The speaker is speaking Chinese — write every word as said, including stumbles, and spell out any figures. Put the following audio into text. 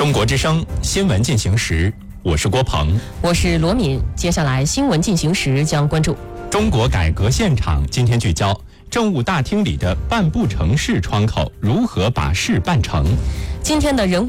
中国之声新闻进行时，我是郭鹏， 我是罗敏。接下来新闻进行时将关注中国改革现场。今天聚焦政务大厅里的办不成事窗口如何把事办成。 今天的人物